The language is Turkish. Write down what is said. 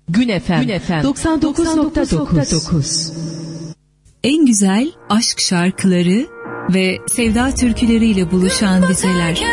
Gün FM 99.9. En güzel aşk şarkıları ve sevda türküleriyle buluşan dizeler.